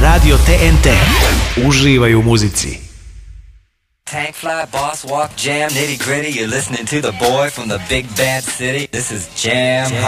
Radio TNT. Uživaj u muzici. Tank fly, boss walk, jam, nitty gritty. You're listening to the boy from the big bad city. This is Jam